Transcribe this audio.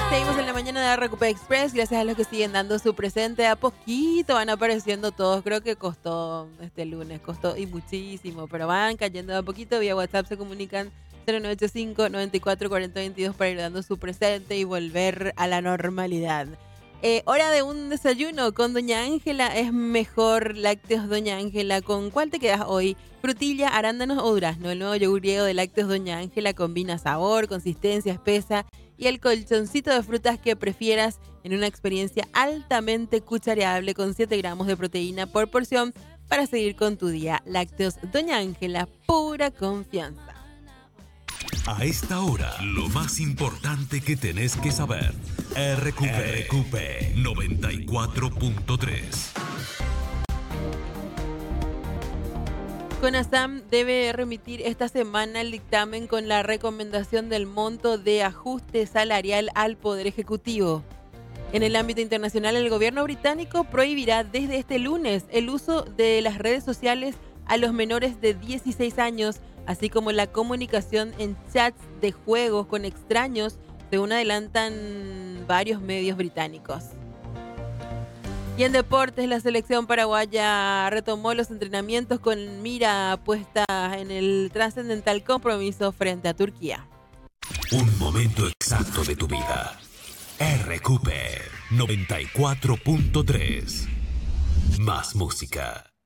Seguimos en la mañana de RQP Express, gracias a los que siguen dando su presente. A poquito van apareciendo todos, creo que costó este lunes, costó y muchísimo, pero van cayendo de a poquito. Vía WhatsApp se comunican 0985 94 40 22 para ir dando su presente y volver a la normalidad. Hora de un desayuno con Doña Ángela, es mejor. Lácteos Doña Ángela, ¿con cuál te quedas hoy? Frutilla, arándanos o durazno. El nuevo yogur griego de Lácteos Doña Ángela combina sabor, consistencia espesa y el colchoncito de frutas que prefieras en una experiencia altamente cuchareable con 7 gramos de proteína por porción para seguir con tu día. Lácteos Doña Ángela, pura confianza. A esta hora, lo más importante que tenés que saber. RQP 94.3. CONASAM debe remitir esta semana el dictamen con la recomendación del monto de ajuste salarial al Poder Ejecutivo. En el ámbito internacional, el gobierno británico prohibirá desde este lunes el uso de las redes sociales a los menores de 16 años, así como la comunicación en chats de juegos con extraños, según adelantan varios medios británicos. Y en deportes, la selección paraguaya retomó los entrenamientos con mira puesta en el trascendental compromiso frente a Turquía. Un momento exacto de tu vida. RQP 94.3. Más música.